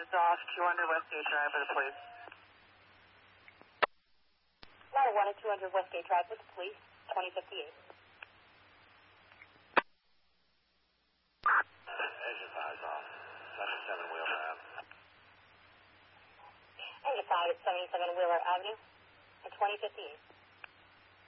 is off 200 Westgate Drive with the police. Ladder 1 at 200 Westgate Drive with the police, 2058. Engine 5 is off. 77 Wheeler Ave. Engine 5 at 77 Wheeler Avenue, at 2058.